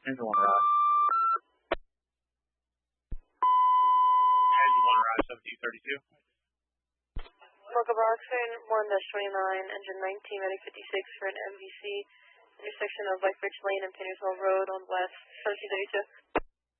Engine 1 Raj. Engine 1 Raj, 1732. Mocha Boxer 1-29, engine 19, ready 56 for an MVC, intersection of Lake Ridge Lane and Paintersville Road on west, 1732.